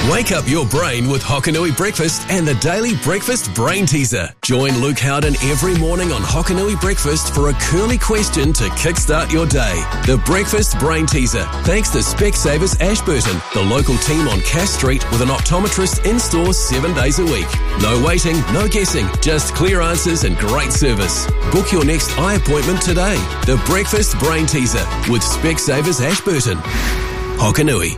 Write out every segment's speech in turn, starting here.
Wake up your brain with Hokanui Breakfast and the Daily Breakfast Brain Teaser. Join Luke Howden every morning on Hokanui Breakfast for a curly question to kickstart your day. The Breakfast Brain Teaser, thanks to Specsavers Ashburton, the local team on Cass Street with an optometrist in-store 7 days a week. No waiting, no guessing, just clear answers and great service. Book your next eye appointment today. The Breakfast Brain Teaser with Specsavers Ashburton. Hokanui.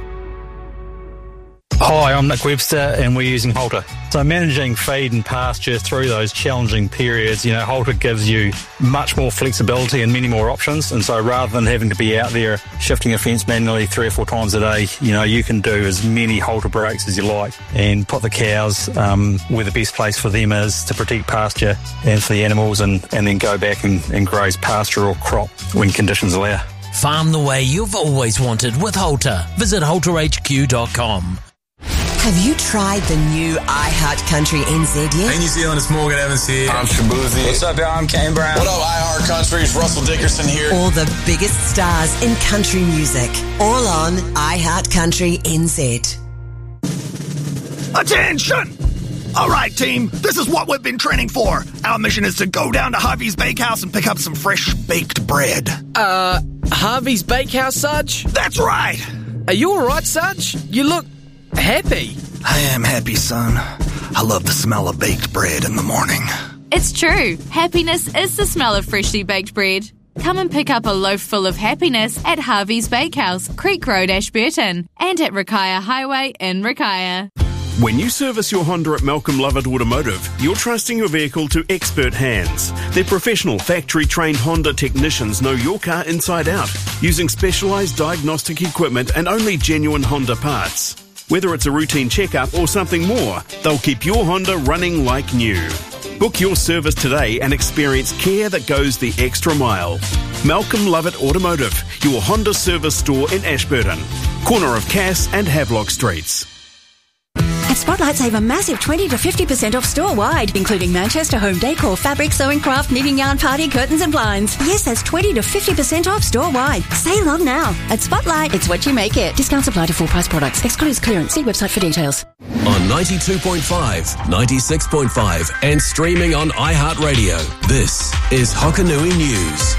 Hi, I'm Nick Webster and we're using Halter. So managing feed and pasture through those challenging periods, Halter gives you much more flexibility and many more options. And so rather than having to be out there shifting a fence manually 3 or 4 times a day, you can do as many Halter breaks as you like and put the cows where the best place for them is to protect pasture and for the animals and then go back and graze pasture or crop when conditions allow. Farm the way you've always wanted with Halter. Visit halterhq.com. Have you tried the new iHeart Country NZ yet? Hey New Zealand, it's Morgan Evans here. I'm Shabuzi. What's up, y'all? I'm Kane Brown. What up, iHeart Country? It's Russell Dickerson here. All the biggest stars in country music. All on iHeart Country NZ. Attention! All right, team, this is what we've been training for. Our mission is to go down to Harvey's Bakehouse and pick up some fresh baked bread. Harvey's Bakehouse, Sarge? That's right. Are you all right, Sarge? You look happy. I am happy, son. I love the smell of baked bread in the morning. It's true. Happiness is the smell of freshly baked bread. Come and pick up a loaf full of happiness at Harvey's Bakehouse, Creek Road, Ashburton, and at Rakaia Highway in Rakaia. When you service your Honda at Malcolm Lovett Automotive, you're trusting your vehicle to expert hands. Their professional, factory-trained Honda technicians know your car inside out, using specialised diagnostic equipment and only genuine Honda parts. Whether it's a routine checkup or something more, they'll keep your Honda running like new. Book your service today and experience care that goes the extra mile. Malcolm Lovett Automotive, your Honda service store in Ashburton, corner of Cass and Havelock Streets. At Spotlight, save a massive 20 to 50% off store-wide, including Manchester home decor, fabric, sewing craft, knitting yarn, party, curtains and blinds. Yes, that's 20 to 50% off store-wide. Sale on now. At Spotlight, it's what you make it. Discounts apply to full-price products. Excludes clearance. See website for details. On 92.5, 96.5 and streaming on iHeartRadio. This is Hokanui News.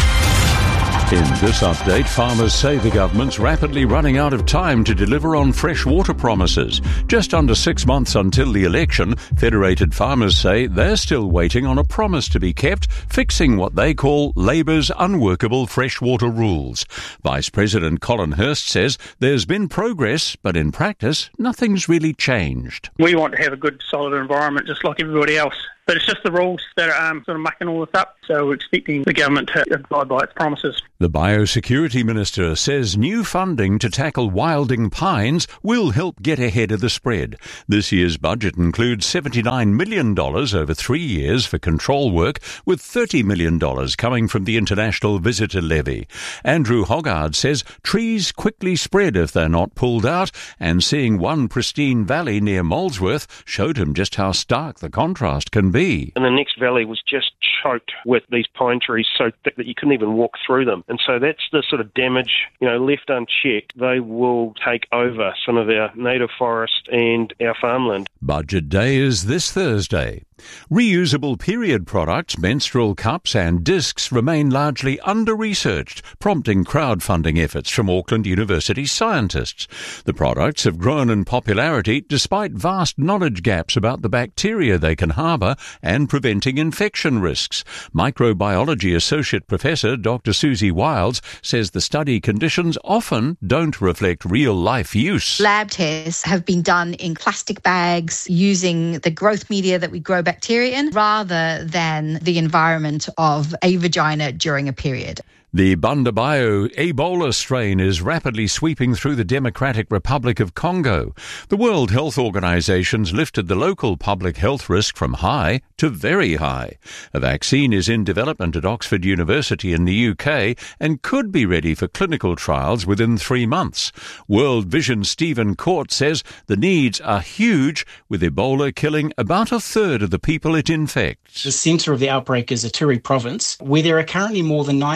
In this update, farmers say the government's rapidly running out of time to deliver on fresh water promises. Just under 6 months until the election, Federated Farmers say they're still waiting on a promise to be kept, fixing what they call Labour's unworkable freshwater rules. Vice President Colin Hurst says there's been progress, but in practice, nothing's really changed. We want to have a good, solid environment just like everybody else. But it's just the rules that are sort of mucking all this up, so we're expecting the government to abide by its promises. The Biosecurity Minister says new funding to tackle wilding pines will help get ahead of the spread. This year's budget includes $79 million over 3 years for control work, with $30 million coming from the International Visitor Levy. Andrew Hoggard says trees quickly spread if they're not pulled out, and seeing one pristine valley near Molesworth showed him just how stark the contrast can be. And the next valley was just choked with these pine trees so thick that you couldn't even walk through them. And so that's the sort of damage, left unchecked. They will take over some of our native forest and our farmland. Budget day is this Thursday. Reusable period products, menstrual cups and discs remain largely under-researched, prompting crowdfunding efforts from Auckland University scientists. The products have grown in popularity despite vast knowledge gaps about the bacteria they can harbour and preventing infection risks. Microbiology Associate Professor Dr. Susie Wiles says the study conditions often don't reflect real-life use. Lab tests have been done in plastic bags using the growth media that we grow bacteria in rather than the environment of a vagina during a period. The Bundibio Ebola strain is rapidly sweeping through the Democratic Republic of Congo. The World Health Organization's lifted the local public health risk from high to very high. A vaccine is in development at Oxford University in the UK and could be ready for clinical trials within 3 months. World Vision's Stephen Court says the needs are huge, with Ebola killing about a third of the people it infects. The centre of the outbreak is Ituri province, where there are currently more than 900,000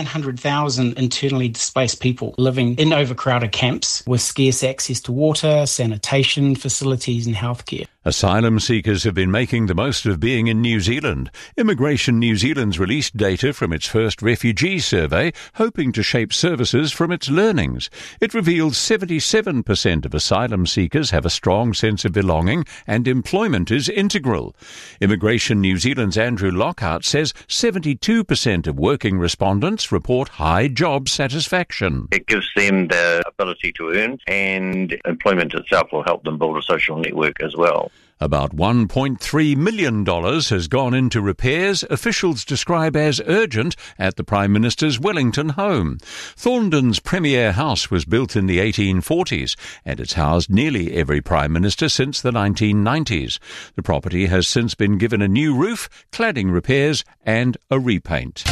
1,000 internally displaced people living in overcrowded camps with scarce access to water, sanitation facilities and healthcare. Asylum seekers have been making the most of being in New Zealand. Immigration New Zealand's released data from its first refugee survey, hoping to shape services from its learnings. It reveals 77% of asylum seekers have a strong sense of belonging and employment is integral. Immigration New Zealand's Andrew Lockhart says 72% of working respondents report high job satisfaction. It gives them the ability to earn, and employment itself will help them build a social network as well. About $1.3 million has gone into repairs officials describe as urgent at the Prime Minister's Wellington home. Thorndon's premier house was built in the 1840s and it's housed nearly every Prime Minister since the 1990s. The property has since been given a new roof, cladding repairs and a repaint.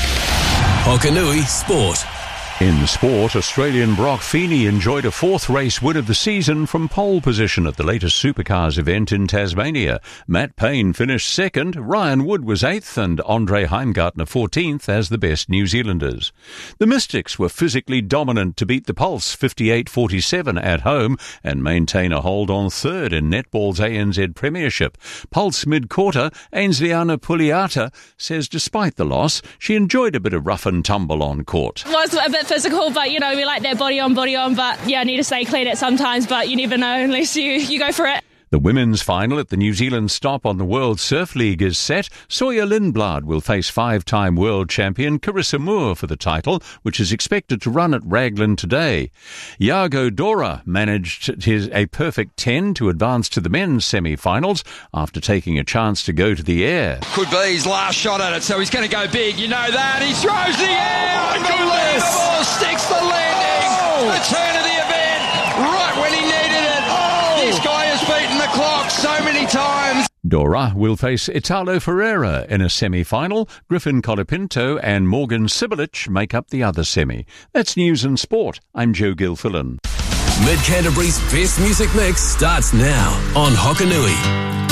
Hokanui Sport. In sport, Australian Brock Feeney enjoyed a fourth race win of the season from pole position at the latest Supercars event in Tasmania. Matt Payne finished second, Ryan Wood was eighth and Andre Heimgartner 14th as the best New Zealanders. The Mystics were physically dominant to beat the Pulse 58-47 at home and maintain a hold on third in netball's ANZ Premiership. Pulse mid-quarter, Ainsleyana Puliata says despite the loss, she enjoyed a bit of rough and tumble on court. Was a bit physical, but we like that body on, but I need to stay clean at sometimes, but you never know unless you go for it. The women's final at the New Zealand stop on the World Surf League is set. Sawyer Lindblad will face five-time world champion Carissa Moore for the title, which is expected to run at Raglan today. Iago Dora managed a perfect 10 to advance to the men's semi-finals after taking a chance to go to the air. Could be his last shot at it, so he's going to go big, you know that. He throws the air, unbelievable, sticks the landing, the turn of the event, right when he needed it. This guy has beaten the clock so many times. Dora will face Italo Ferreira in a semi-final. Griffin Colapinto and Morgan Sibilich make up the other semi. That's News and Sport. I'm Joe Gilfillan. Mid-Canterbury's best music mix starts now on Hokanui.